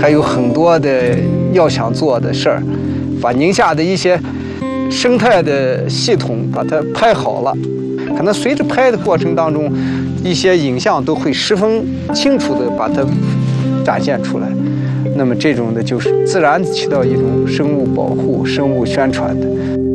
还有很多的要想做的事儿，把宁夏的一些生态的系统把它拍好了。可能随着拍的过程当中，一些影像都会十分清楚地把它展现出来。那么这种的就是自然起到一种生物保护、生物宣传的。